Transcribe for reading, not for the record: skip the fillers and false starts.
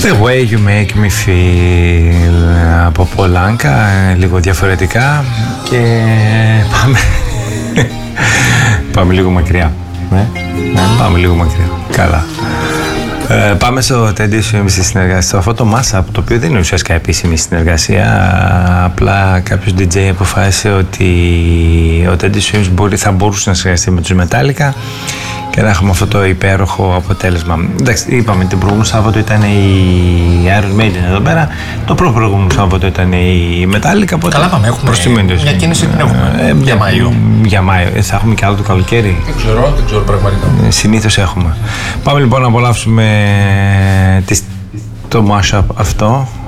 The way you make me feel από Πολάνκα, λίγο διαφορετικά και πάμε λίγο μακριά. Πάμε λίγο μακριά. Καλά. Πάμε στο Teddy Swims στη συνεργασία. Αυτό το mashup, το οποίο δεν είναι ουσιαστικά επίσημη συνεργασία, απλά κάποιος DJ αποφάσισε ότι ο Teddy Swims θα μπορούσε να συνεργαστεί με τους Metallica και να έχουμε αυτό το υπέροχο αποτέλεσμα. Εντάξει, είπαμε την προηγούμενο Σάββατο ήταν η Iron Maiden εδώ πέρα, το προηγούμενο Σάββατο ήταν η Metallica. Καλά πάμε, έχουμε μια κίνηση την έχουμε για Μάιο. Για Μάιο. Θα έχουμε και άλλο το καλοκαίρι. Δεν ξέρω πραγματικά. Συνήθως έχουμε. Πάμε λοιπόν να απολαύσουμε το mashup αυτό.